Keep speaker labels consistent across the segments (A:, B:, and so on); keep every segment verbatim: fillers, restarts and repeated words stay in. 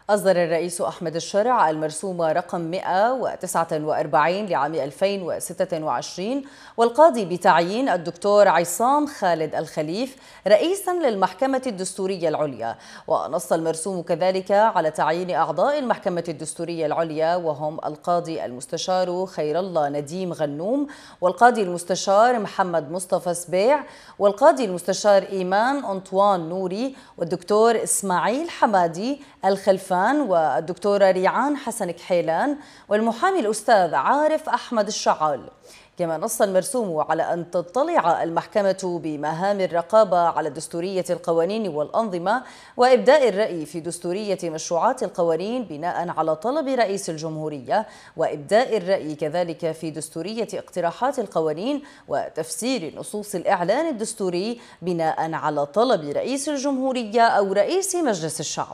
A: أصدر الرئيس أحمد الشرع المرسومة رقم مئة وتسعة وأربعين لعام ألفين وستة وعشرين، والقاضي بتعيين الدكتور عصام خالد الخليف رئيسا للمحكمة الدستورية العليا. ونص المرسوم كذلك على تعيين أعضاء المحكمة الدستورية العليا، وهم القاضي المستشار خير الله نديم غنوم، والقاضي المستشار محمد مصطفى سبيع، والقاضي المستشار إيمان أنطوان نوري، والدكتور إسماعيل حمادي الخلفان، والدكتورة ريعان حسن كحيلان، والمحامي الأستاذ عارف أحمد الشعال. كما نص المرسوم على أن تطلع المحكمة بمهام الرقابة على دستورية القوانين والأنظمة وإبداء الرأي في دستورية مشروعات القوانين بناء على طلب رئيس الجمهورية، وإبداء الرأي كذلك في دستورية اقتراحات القوانين وتفسير نصوص الإعلان الدستوري بناء على طلب رئيس الجمهورية أو رئيس مجلس الشعب.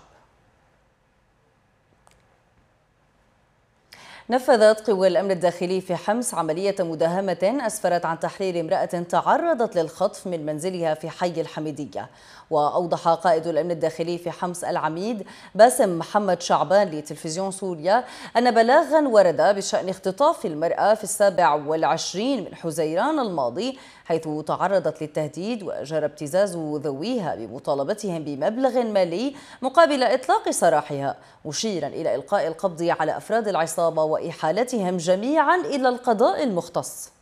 A: نفذت قوى الأمن الداخلي في حمص عملية مداهمة أسفرت عن تحرير امرأة تعرضت للخطف من منزلها في حي الحميدية. وأوضح قائد الأمن الداخلي في حمص العميد باسم محمد شعبان لتلفزيون سوريا أن بلاغا ورد بشأن اختطاف المرأة في السابع والعشرين من حزيران الماضي، حيث تعرضت للتهديد وجرى ابتزاز ذويها بمطالبتهم بمبلغ مالي مقابل إطلاق سراحها، مشيرا إلى إلقاء القبض على أفراد العصابة وإحالتهم جميعا إلى القضاء المختص.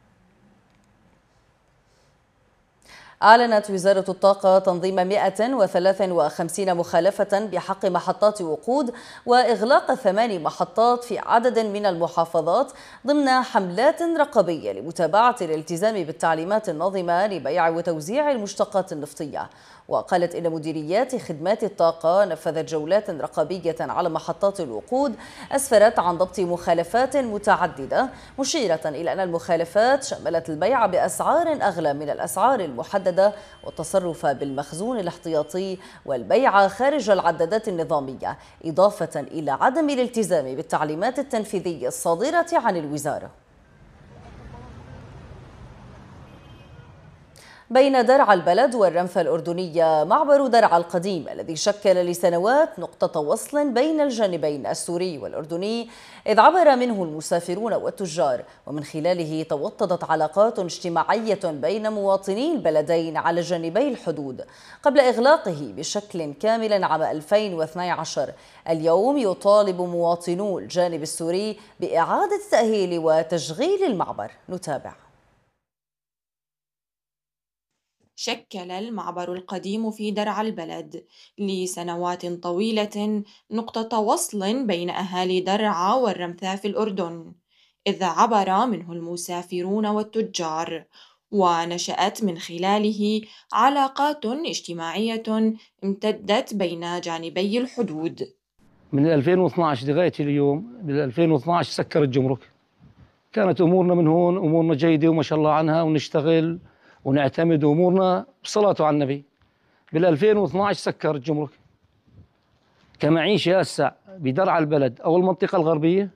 A: أعلنت وزارة الطاقة تنظيم مئة وثلاثة وخمسين مخالفة بحق محطات وقود وإغلاق ثمان محطات في عدد من المحافظات ضمن حملات رقابية لمتابعة الالتزام بالتعليمات الناظمة لبيع وتوزيع المشتقات النفطية. وقالت إن مديريات خدمات الطاقة نفذت جولات رقابية على محطات الوقود أسفرت عن ضبط مخالفات متعددة، مشيرة إلى أن المخالفات شملت البيع بأسعار أغلى من الأسعار المحددة، والتصرف بالمخزون الاحتياطي، والبيع خارج العدادات النظامية، إضافة إلى عدم الالتزام بالتعليمات التنفيذية الصادرة عن الوزارة. بين درعا البلد والرمثة الأردنية معبر درعا القديم الذي شكل لسنوات نقطة وصل بين الجانبين السوري والأردني، إذ عبر منه المسافرون والتجار، ومن خلاله توطدت علاقات اجتماعية بين مواطني البلدين على جانبي الحدود قبل إغلاقه بشكل كامل عام ألفين واثني عشر. اليوم يطالب مواطنو الجانب السوري بإعادة تأهيل وتشغيل المعبر. نتابع.
B: شكل المعبر القديم في درعا البلد لسنوات طويلة نقطة وصل بين أهالي درعا والرمثا في الأردن، إذ عبر منه المسافرون والتجار، ونشأت من خلاله علاقات اجتماعية امتدت بين جانبي الحدود.
C: من ألفين واثني عشر لغاية اليوم، بال ألفين واثني عشر سكر الجمرك، كانت أمورنا من هون أمورنا جيدة وما شاء الله عنها، ونشتغل ونعتمد أمورنا بصلاة على النبي. بال ألفين واثني عشر سكر الجمرك. كمعيشة هسه بدرعا البلد أو المنطقة الغربية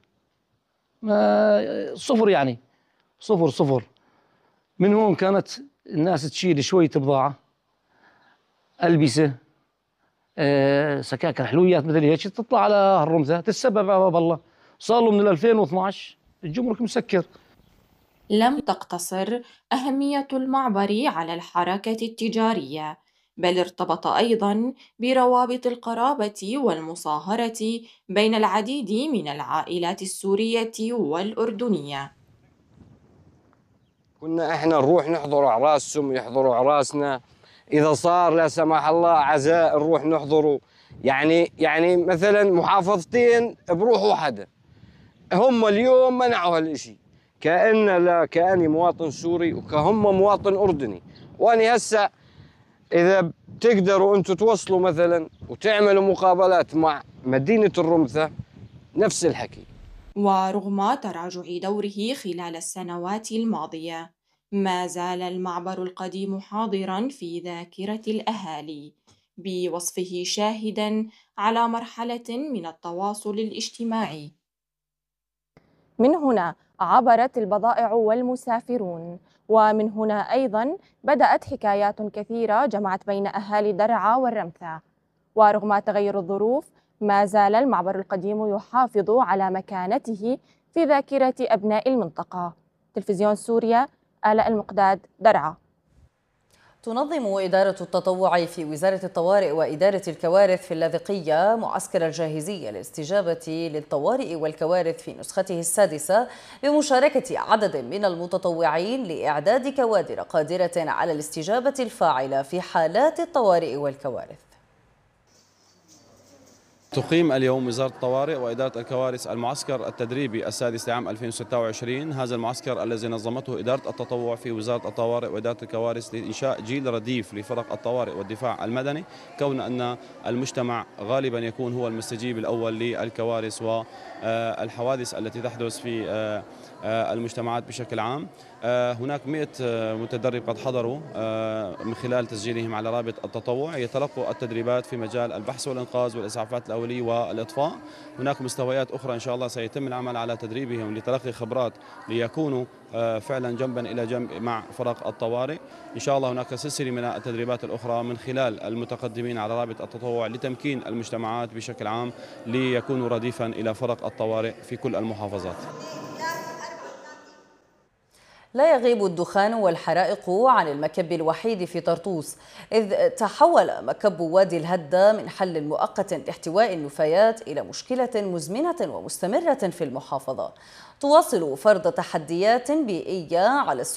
C: ما صفر، يعني صفر صفر. من هون كانت الناس تشيل شوية بضاعة، ألبسة، أه سكاكر، حلويات مثل هيك، تطلع على الرمثة تتسبب باب الله. صار له من ألفين واثني عشر الجمرك مسكر.
B: لم تقتصر أهمية المعبر على الحركة التجارية، بل ارتبط أيضاً بروابط القرابة والمصاهرة بين العديد من العائلات السورية والأردنية.
D: كنا احنا نروح نحضر أعراسهم، يحضروا أعراسنا. إذا صار لا سمح الله عزاء نروح نحضره. يعني يعني مثلا محافظتين بروح واحدة، هم اليوم منعوا هالشيء، كأن لا كأني مواطن سوري وكهم مواطن أردني. وأنا هسه إذا بتقدروا أنتم توصلوا مثلا وتعملوا مقابلات مع مدينة الرمثة نفس الحكي.
B: ورغم تراجع دوره خلال السنوات الماضية، ما زال المعبر القديم حاضراً في ذاكرة الأهالي، بوصفه شاهداً على مرحلة من التواصل الاجتماعي.
E: من هنا عبرت البضائع والمسافرون، ومن هنا أيضاً بدأت حكايات كثيرة جمعت بين أهالي درعا والرمثا، ورغم تغير الظروف ما زال المعبر القديم يحافظ على مكانته في ذاكرة أبناء المنطقة. تلفزيون سوريا، آلاء المقداد، درعا.
A: تنظم إدارة التطوع في وزارة الطوارئ وإدارة الكوارث في اللاذقية معسكر الجاهزية للاستجابة للطوارئ والكوارث في نسخته السادسة بمشاركة عدد من المتطوعين لإعداد كوادر قادرة على الاستجابة الفاعلة في حالات الطوارئ والكوارث.
F: تقيم اليوم وزارة الطوارئ وإدارة الكوارث المعسكر التدريبي السادس لعام ألفين وستة وعشرين. هذا المعسكر الذي نظمته إدارة التطوع في وزارة الطوارئ وإدارة الكوارث لإنشاء جيل رديف لفرق الطوارئ والدفاع المدني، كون أن المجتمع غالبا يكون هو المستجيب الأول للكوارث والحوادث التي تحدث في المجتمعات بشكل عام. هناك مئة متدرب قد حضروا من خلال تسجيلهم على رابط التطوع، يتلقوا التدريبات في مجال البحث والإنقاذ والإسعافات الأولية والإطفاء. هناك مستويات أخرى إن شاء الله سيتم العمل على تدريبهم لتلقي خبرات ليكونوا فعلا جنبا إلى جنب مع فرق الطوارئ. إن شاء الله هناك سلسلة من التدريبات الأخرى من خلال المتقدمين على رابط التطوع لتمكين المجتمعات بشكل عام ليكونوا رديفا إلى فرق الطوارئ في كل المحافظات.
A: لا يغيب الدخان والحرائق عن المكب الوحيد في طرطوس، إذ تحول مكب وادي الهدة من حل مؤقت لاحتواء النفايات إلى مشكلة مزمنة ومستمرة في المحافظة، تواصل فرض تحديات بيئية على